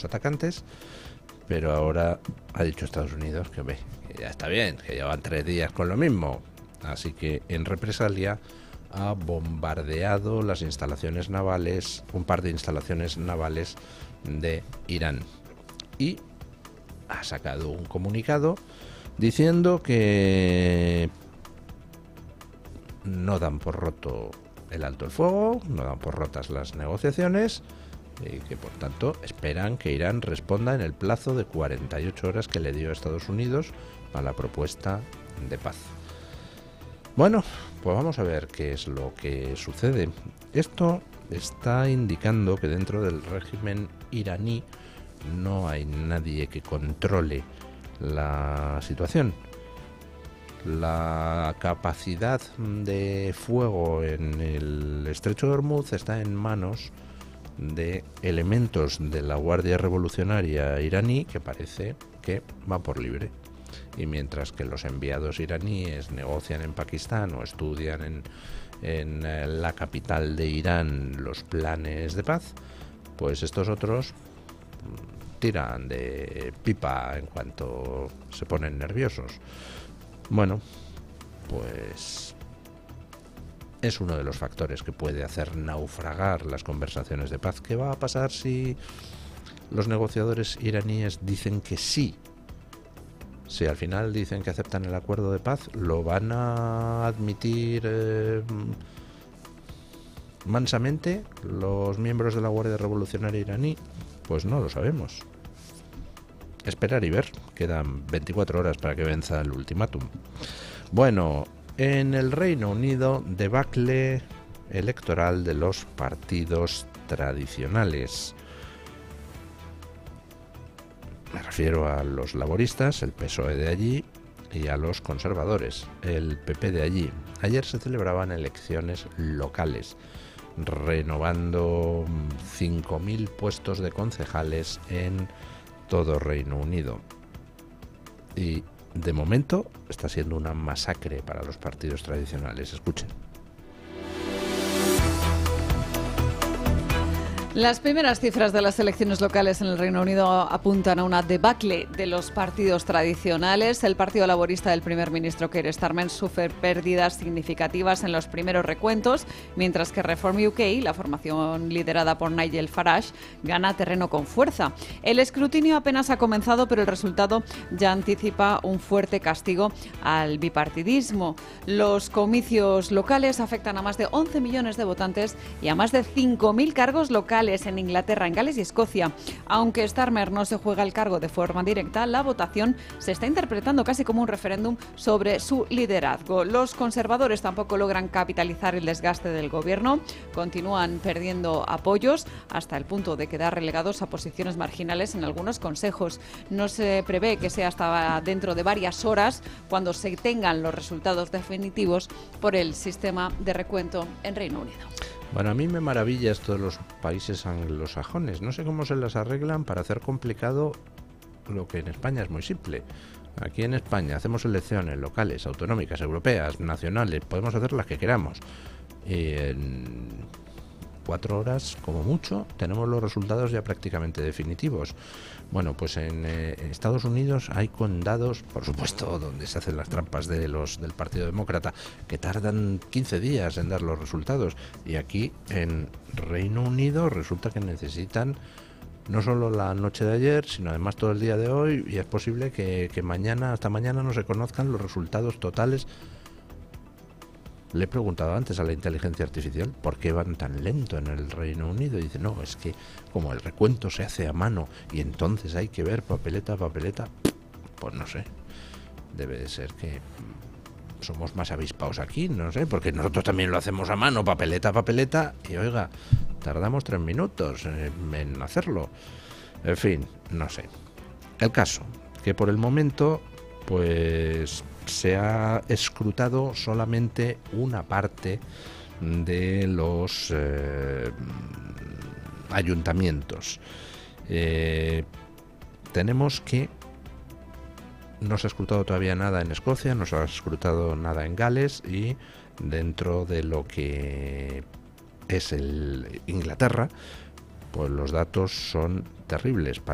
atacantes, pero ahora ha dicho Estados Unidos que ya está bien, que llevan 3 días con lo mismo. Así que en represalia ha bombardeado las instalaciones navales, un par de instalaciones navales de Irán. Y ha sacado un comunicado diciendo que no dan por roto el alto el fuego, no dan por rotas las negociaciones y que por tanto esperan que Irán responda en el plazo de 48 horas que le dio a Estados Unidos a la propuesta de paz. Bueno, pues vamos a ver qué es lo que sucede. Esto está indicando que dentro del régimen iraní no hay nadie que controle la situación. La capacidad de fuego en el estrecho de Hormuz está en manos de elementos de la Guardia Revolucionaria iraní que parece que va por libre. Y mientras que los enviados iraníes negocian en Pakistán o estudian en la capital de Irán los planes de paz, pues estos otros tiran de pipa en cuanto se ponen nerviosos. Bueno, pues es uno de los factores que puede hacer naufragar las conversaciones de paz. ¿Qué va a pasar si los negociadores iraníes dicen que sí? Si al final dicen que aceptan el acuerdo de paz, ¿lo van a admitir mansamente los miembros de la Guardia Revolucionaria iraní? Pues no lo sabemos. Esperar y ver. Quedan 24 horas para que venza el ultimátum. Bueno, en el Reino Unido, debacle electoral de los partidos tradicionales. Me refiero a los laboristas, el PSOE de allí, y a los conservadores, el PP de allí. Ayer se celebraban elecciones locales, renovando 5.000 puestos de concejales en todo Reino Unido. Y de momento está siendo una masacre para los partidos tradicionales. Escuchen. Las primeras cifras de las elecciones locales en el Reino Unido apuntan a una debacle de los partidos tradicionales. El Partido Laborista del primer ministro Keir Starmer sufre pérdidas significativas en los primeros recuentos, mientras que Reform UK, la formación liderada por Nigel Farage, gana terreno con fuerza. El escrutinio apenas ha comenzado, pero el resultado ya anticipa un fuerte castigo al bipartidismo. Los comicios locales afectan a más de 11 millones de votantes y a más de 5.000 cargos locales en Inglaterra, en Gales y Escocia. Aunque Starmer no se juega el cargo de forma directa, la votación se está interpretando casi como un referéndum sobre su liderazgo. Los conservadores tampoco logran capitalizar el desgaste del gobierno, continúan perdiendo apoyos hasta el punto de quedar relegados a posiciones marginales en algunos consejos. No se prevé que sea hasta dentro de varias horas cuando se tengan los resultados definitivos por el sistema de recuento en Reino Unido. Bueno, a mí me maravilla esto de los países anglosajones. No sé cómo se las arreglan para hacer complicado lo que en España es muy simple. Aquí en España hacemos elecciones locales, autonómicas, europeas, nacionales, podemos hacer las que queramos. Y en 4 horas, como mucho, tenemos los resultados ya prácticamente definitivos. Bueno, pues en Estados Unidos hay condados, por supuesto, donde se hacen las trampas del Partido Demócrata, que tardan 15 días en dar los resultados. Y aquí, en Reino Unido, resulta que necesitan no solo la noche de ayer, sino además todo el día de hoy, y es posible que hasta mañana no se conozcan los resultados totales. Le he preguntado antes a la inteligencia artificial por qué van tan lento en el Reino Unido. Y dice, no, es que como el recuento se hace a mano y entonces hay que ver papeleta a papeleta, pues no sé, debe de ser que somos más avispados aquí, no sé, porque nosotros también lo hacemos a mano, papeleta a papeleta, y oiga, tardamos 3 minutos en hacerlo. En fin, no sé. El caso, que por el momento, pues se ha escrutado solamente una parte de los ayuntamientos. Tenemos que no se ha escrutado todavía nada en Escocia, no se ha escrutado nada en Gales, y dentro de lo que es el Inglaterra, pues los datos son terribles.